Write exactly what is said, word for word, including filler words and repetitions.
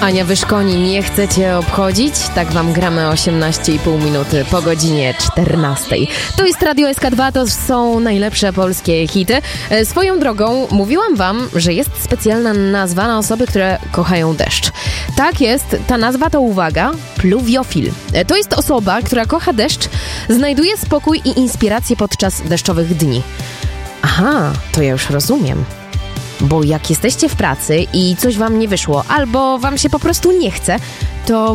Ania Wyszkoni, nie chcecie obchodzić? Tak wam gramy osiemnaście i pół minuty po godzinie czternastej. To jest Radio S K dwa, to są najlepsze polskie hity. E, swoją drogą mówiłam wam, że jest specjalna nazwa na osoby, które kochają deszcz. Tak jest, ta nazwa to, uwaga, pluwiofil. E, to jest osoba, która kocha deszcz, znajduje spokój i inspirację podczas deszczowych dni. Aha, to ja już rozumiem. Bo jak jesteście w pracy i coś wam nie wyszło, albo wam się po prostu nie chce, to